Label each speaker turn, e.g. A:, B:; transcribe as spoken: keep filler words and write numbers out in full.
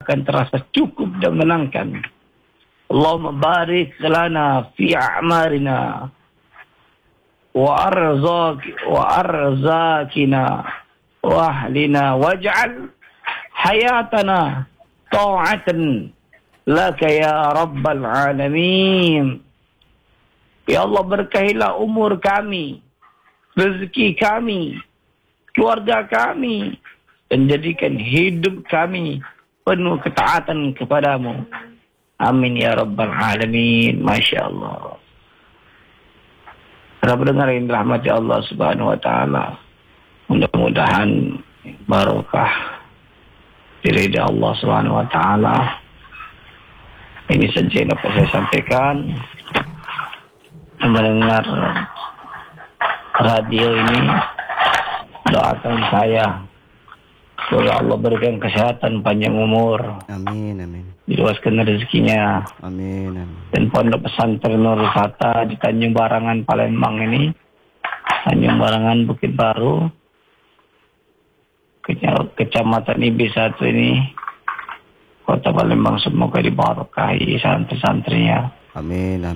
A: akan terasa cukup dan menenangkan. Allahumma barik lana fi a'marina wa arzaq wa arzakina wa ahlina waj'al hayatana ta'atan laka ya rabbal alamin. Ya Allah, berkahilah umur kami, rezeki kami, keluarga kami, dan jadikan hidup kami penuh ketaatan kepadamu. Amin ya rabbal alamin. Masya Allah. Para pendengar yang dirahmati Allah subhanahu wa ta'ala, mudah-mudahan barokah diridha Allah subhanahu wa ta'ala. Ini saja yang dapat saya sampaikan. Mendengar radio ini, doakan saya semoga Allah berikan kesehatan, panjang umur.
B: Amin, amin.
A: Diluaskan rezekinya.
B: Amin, amin.
A: Dan Pondok Pesantren Nur Wisata di Tanjung Barangan, Palembang ini, Tanjung Barangan, Bukit Baru, Kecamatan I B satu ini, Kota Palembang, semoga diberkahi santri-santrinya.
B: Amin, amin.